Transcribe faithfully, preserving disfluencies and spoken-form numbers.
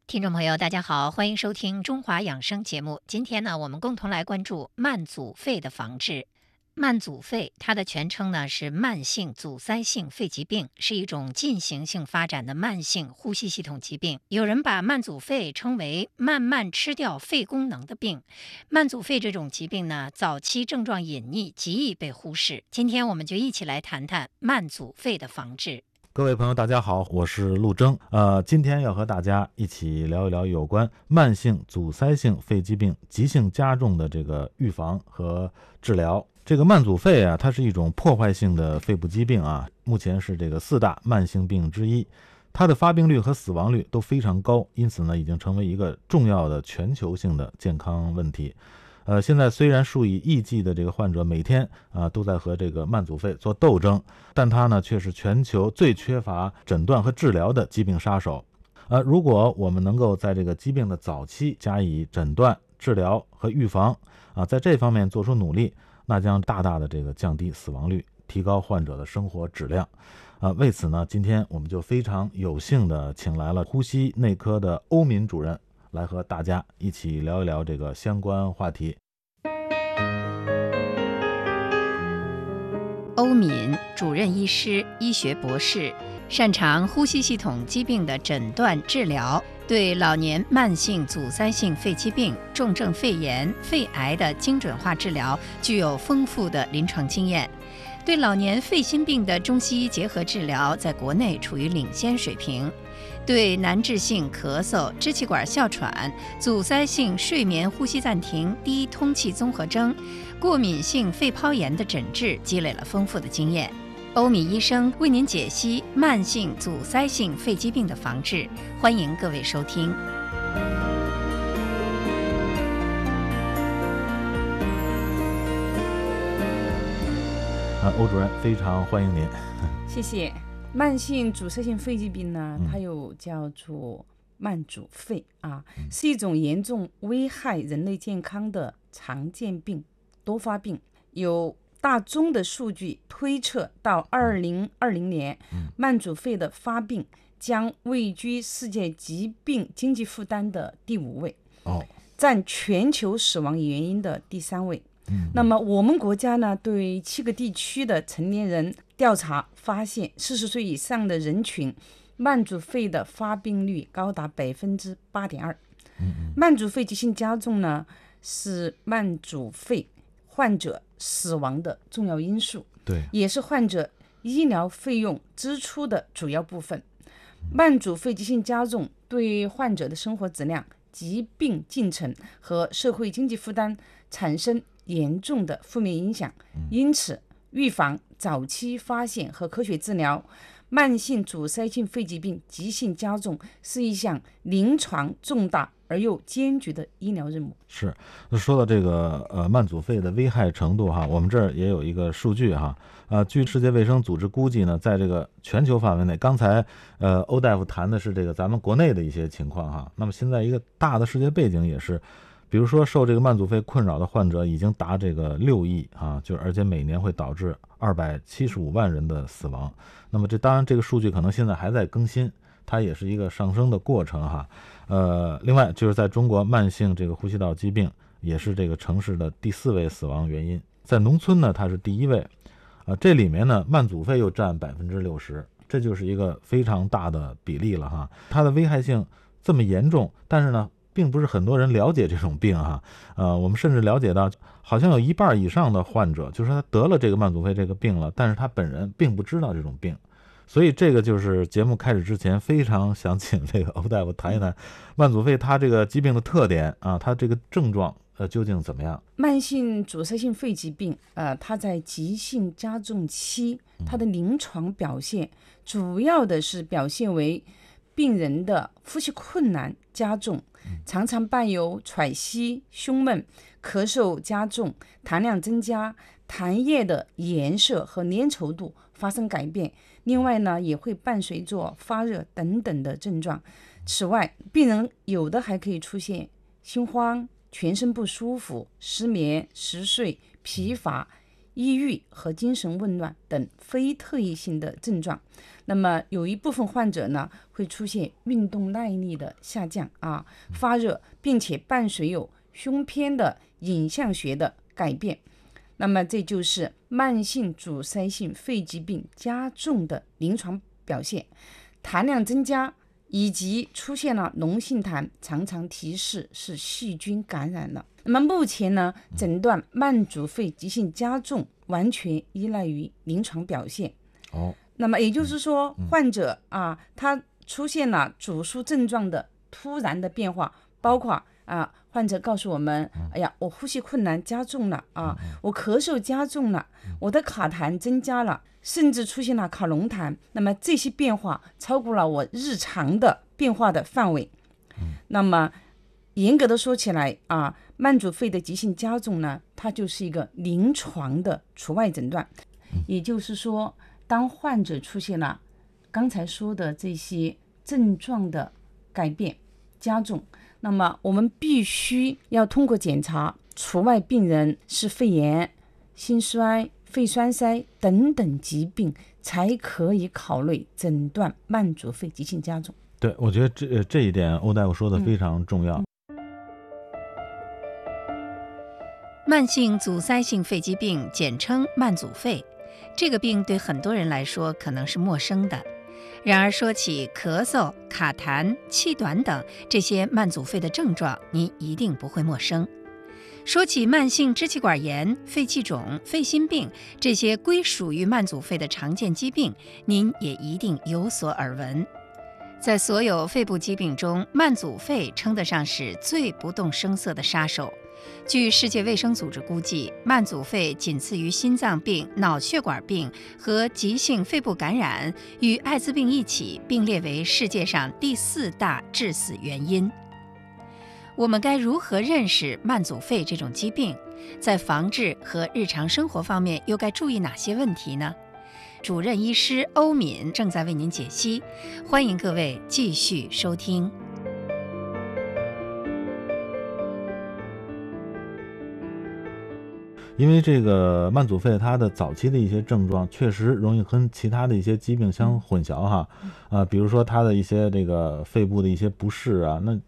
听众朋友，大家好，欢迎收听中华养生节目。今天呢，我们共同来关注慢阻肺的防治。慢阻肺，它的全称呢是慢性阻塞性肺疾病，是一种进行性发展的慢性呼吸系统疾病。有人把慢阻肺称为慢慢吃掉肺功能的病。慢阻肺这种疾病呢，早期症状隐匿，极易被忽视。今天我们就一起来谈谈慢阻肺的防治。 各位朋友大家好，我是陆征。呃，今天要和大家一起聊一聊有关慢性阻塞性肺疾病急性加重的这个预防和治疗。这个慢阻肺啊，它是一种破坏性的肺部疾病啊，目前是这个四大慢性病之一，它的发病率和死亡率都非常高，因此呢，已经成为一个重要的全球性的健康问题。呃，现在虽然数以亿计的这个患者每天啊、呃、都在和这个慢阻肺做斗争，但它呢却是全球最缺乏诊断和治疗的疾病杀手。呃，如果我们能够在这个疾病的早期加以诊断、治疗和预防啊、呃，在这方面做出努力，那将大大的这个降低死亡率，提高患者的生活质量。啊、呃，为此呢，今天我们就非常有幸的请来了呼吸内科的欧敏主任，来和大家一起聊一聊这个相关话题。 欧敏，主任医师、医学博士，擅长呼吸系统疾病的诊断治疗，对老年慢性阻塞性肺疾病、重症肺炎、肺癌的精准化治疗具有丰富的临床经验。对老年肺心病的中西医结合治疗在国内处于领先水平。对难治性咳嗽、支气管哮喘、阻塞性睡眠呼吸暂停、低通气综合征、过敏性肺泡炎的诊治积累了丰富的经验。欧敏医生为您解析慢性阻塞性肺疾病的防治，欢迎各位收听。 啊，欧主任非常欢迎您。 谢谢。慢性阻塞性肺疾病呢，它又叫做慢阻肺啊，是一种严重危害人类健康的常见病、多发病。有大宗的数据推测，到二零二零年，慢阻肺的发病将位居世界疾病经济负担的第五位， 哦， 占全球死亡原因的第三位。那么我们国家呢，对七个地区的成年人调查发现，四十岁以上的人群慢阻肺的发病率高达百分之八点二。慢阻肺急性加重呢，是慢阻肺患者死亡的重要因素， 对， 也是患者医疗费用支出的主要部分。慢阻肺急性加重对患者的生活质量、疾病进程和社会经济负担产生严重的负面影响，因此预防、早期发现和科学治疗慢性阻塞性肺疾病急性加重是一项临床重大而又艰巨的医疗任务。 是，说到这个呃慢阻肺的危害程度哈，我们这儿也有一个数据哈，呃，据世界卫生组织估计呢，在这个全球范围内，刚才呃欧大夫谈的是这个咱们国内的一些情况哈，那么现在一个大的世界背景也是。比如说，受这个慢阻肺困扰的患者已经达这个六亿啊，就而且每年会导致二百七十五万人的死亡。那么这当然这个数据可能现在还在更新，它也是一个上升的过程哈。呃，另外就是在中国，慢性这个呼吸道疾病也是这个城市的第四位死亡原因，在农村呢它是第一位，啊，这里面呢慢阻肺又占百分之六十，这就是一个非常大的比例了哈。它的危害性这么严重，但是呢。并不是很多人了解这种病哈，呃，我们甚至了解到，好像有一半以上的患者，就是他得了这个慢阻肺这个病了，但是他本人并不知道这种病，所以这个就是节目开始之前非常想请这个欧大夫谈一谈慢阻肺它这个疾病的特点啊，它这个症状呃究竟怎么样？ 慢性阻塞性肺疾病，呃，它在急性加重期，它的临床表现主要的是表现为病人的呼吸困难加重，常常伴有喘息、胸闷、咳嗽加重、痰量增加、痰液的颜色和粘稠度发生改变。另外呢，也会伴随着发热等等的症状。此外，病人有的还可以出现心慌、全身不舒服、失眠、嗜睡、疲乏、 抑郁和精神紊乱等非特异性的症状。那么有一部分患者呢会出现运动耐力的下降啊，发热，并且伴随有胸片的影像学的改变。那么这就是慢性阻塞性肺疾病加重的临床表现，痰量增加以及出现了脓性痰，常常提示是细菌感染了。那么目前呢，诊断慢阻肺急性加重完全依赖于临床表现。 哦， 那么也就是说，患者啊，他出现了主诉症状的突然的变化，包括啊，患者告诉我们，哎呀，我呼吸困难加重了啊，我咳嗽加重了，我的卡痰增加了，甚至出现了卡龙痰。那么这些变化超过了我日常的变化的范围。那么严格的说起来啊，慢阻肺的急性加重呢，它就是一个临床的除外诊断。也就是说，当患者出现了刚才说的这些症状的改变加重，那么我们必须要通过检查除外病人是肺炎、心衰、肺栓塞等等疾病，才可以考虑诊断慢阻肺急性加重。 对，我觉得这这一点欧大夫说的非常重要。 嗯慢性阻塞性肺疾病简称慢阻肺，这个病对很多人来说可能是陌生的。然而说起咳嗽、卡痰、气短等这些慢阻肺的症状，您一定不会陌生。说起慢性支气管炎、肺气肿、肺心病这些归属于慢阻肺的常见疾病，您也一定有所耳闻。在所有肺部疾病中，慢阻肺称得上是最不动声色的杀手。据世界卫生组织估计，慢阻肺仅次于心脏病、脑血管病和急性肺部感染，与艾滋病一起并列为世界上第四大致死原因。我们该如何认识慢阻肺这种疾病？在防治和日常生活方面又该注意哪些问题呢？主任医师欧敏正在为您解析，欢迎各位继续收听。 因为这个慢阻肺它的早期的一些症状确实容易跟其他的一些疾病相混淆哈，啊，比如说它的一些这个肺部的一些不适啊，那